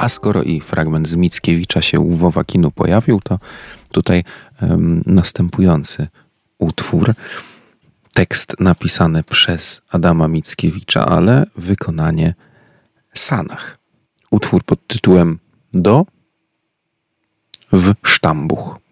A skoro i fragment z Mickiewicza się u Wowakinu pojawił, to tutaj następujący utwór. Tekst napisany przez Adama Mickiewicza, ale wykonanie Sanach. Utwór pod tytułem Do w Sztambuch.